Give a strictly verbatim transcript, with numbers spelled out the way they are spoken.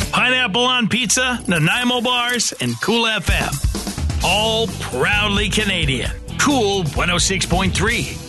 Pineapple on Pizza, Nanaimo Bars, and Cool F M. All proudly Canadian. Cool one oh six point three.